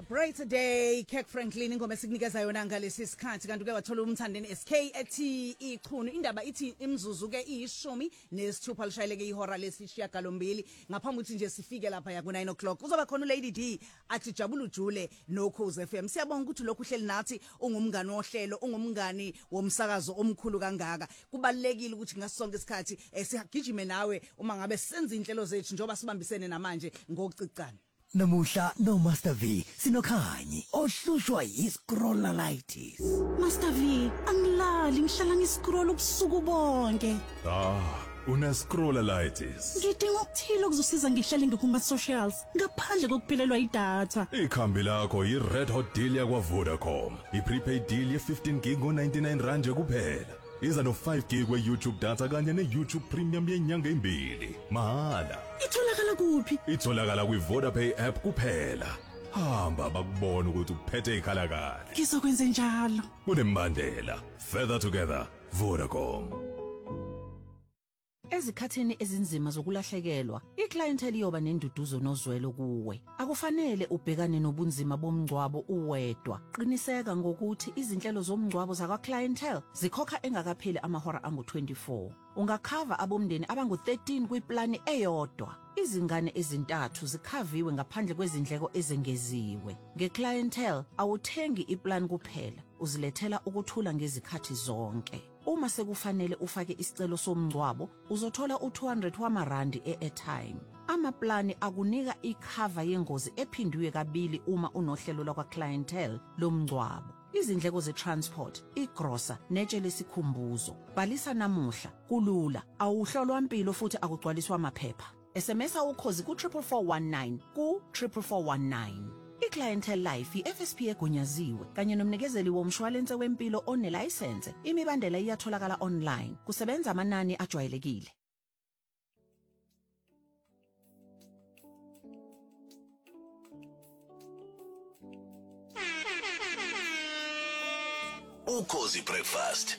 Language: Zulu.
Brighter Day, Kirk Franklin ingoma esikunikeza yona ngalesi sikhathi kanti ke wathola umthandeni SK ethi ichunu indaba ithi imzuzu ke iyishumi nesithupha lishayeleke ihora lesishiyagalombili ngaphambi ukuthi nje sifike lapha ya ku 9 o'clock kuzoba khona uLady D athi Jabula ujule noKhoze FM. Siyabonga ukuthi lokhu uhleli nathi ungumngani wohlelo ungumngani womsakazo omkhulu kangaka. Kubalekile ukuthi ngasonke isikhathi sihagijime nawe uma ngabe senza inhlelo zethu njoba sibambisene namanje ngokucicana. Namuhla no Master V sinokhanyi ohlushwa yiscrolleritis. Master V angilali ngihlala ngiscroll ubusuku bonke. Una scrolleritis. Ngidinga ukuthila ukuzosiza ngihlale ngikuma socials ngaphandle kokuphelelwa idatha. Ikhambi lakho yi Red Hot deal yakwa Vodacom. I prepaid deal ye 15 gig ngo 99 rand kuphela. Iza no 5 gig we YouTube data kanye ne YouTube Premium yenyanga embili. Mahala. Itholakala kuphi? Itholakala kwi Vodapay app kuphela. Hamba bakubona ukuthi uphethe ikhala kale. Ngizokwenza njalo. Kunembandela. Further together Vodacom. Ezikhathini ezinzima zokulahlekelwa, iclientele iyoba nenduduzo nozwelo kuwe. Akufanele ubhekane nobunzima bomngcwabo uwedwa. Qiniseka ngokuthi izinhlelo zomngcwabo zakwa clientele zikhokha engakapheli amahora angu-24. Ungakhava abomndeni abangu-13 kwiplani eyodwa. Izingane ezintathu zikhaviwe ngaphandle kwezindleko ezengeziwe. Ngeclientele awuthengi iplan kuphela, uzilethela ukuthula ngezikhathi zonke. Uma sekufanele ufake isicelo somngcwabo, uzothola u200 wamarandi e-airtime. Amaplani akunika ikhava yengozi ephindiwe kabili uma unohlelo lwakwa clientele lomngcwabo. Izindleko ze-transport, igrosa, netshe lesikhumbuzo. Bhalisa namuhla, kulula, awuhlolwa impilo futhi akugcwaliswa amaphepha. SMS ukhozi ku44419 ku44419. iClientele Life iFSP egunyaziwe kanye nomnikezeli womshwalense wempilo onelicense. Imibandela iyatholakala online. Kusebenza amanani ajwayelekile. Ukhozi breakfast